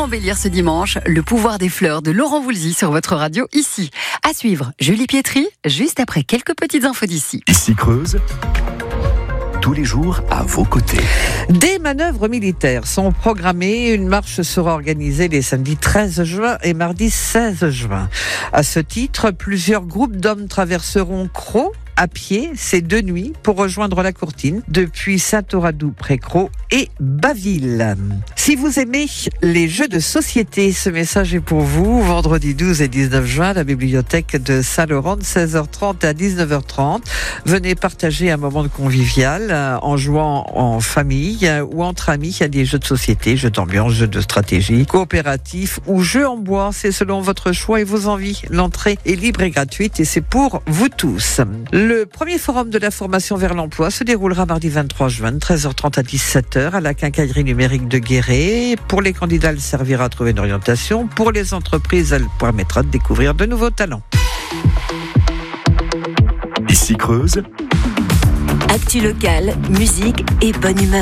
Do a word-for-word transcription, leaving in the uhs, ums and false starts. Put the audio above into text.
embellir ce dimanche, Le pouvoir des fleurs de Laurent Voulzy sur votre radio ici. À suivre, Julie Pietri, juste après quelques petites infos d'ici. Ici Creuse, tous les jours à vos côtés. Des manœuvres militaires sont programmées. Une marche sera organisée les samedis treize juin et mardi seize juin. À ce titre, plusieurs groupes d'hommes traverseront Crau à pied ces deux nuits pour rejoindre la Courtine depuis Saint-Oradoux-près-Crau et Baville. Si vous aimez les jeux de société, ce message est pour vous. Vendredi douze et dix-neuf juin, la bibliothèque de Saint-Laurent de seize heures trente à dix-neuf heures trente. Venez partager un moment de convivial en jouant en famille ou entre amis. Il y a des jeux de société, jeux d'ambiance, jeux de stratégie, coopératifs ou jeux en bois. C'est selon votre choix et vos envies. L'entrée est libre et gratuite et c'est pour vous tous. Le premier forum de la formation vers l'emploi se déroulera mardi vingt-trois juin, de treize heures trente à dix-sept heures à la quincaillerie numérique de Guéret. Pour les candidats, elle servira à trouver une orientation. Pour les entreprises, elle permettra de découvrir de nouveaux talents. Ici Creuse. Actu locale, musique et bonne humeur.